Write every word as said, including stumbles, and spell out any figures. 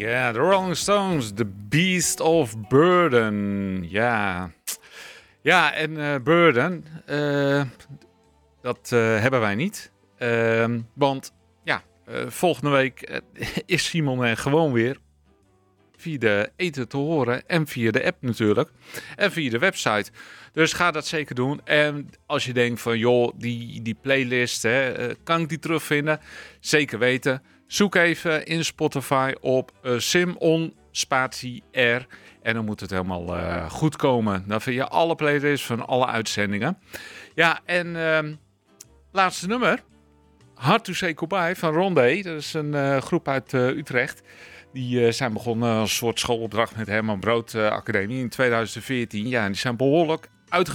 Ja, de Rolling Stones, The Beast of Burden. Ja, ja en uh, Burden, uh, dat uh, hebben wij niet. Uh, want ja, uh, volgende week uh, is Simon er gewoon weer via de eten te horen en via de app natuurlijk. En via de website. Dus ga dat zeker doen. En als je denkt van joh, die, die playlist, hè, uh, kan ik die terugvinden? Zeker weten. Zoek even in Spotify op uh, Simon Spatie R. En dan moet het helemaal uh, goed komen. Dan vind je alle playlists van alle uitzendingen. Ja, en uh, laatste nummer. Hard to Say Goodbye van Rondé. Dat is een uh, groep uit uh, Utrecht. Die uh, zijn begonnen als soort schoolopdracht met Herman Brood uh, Academie in tweeduizend veertien. Ja, en die zijn behoorlijk uitgekomen.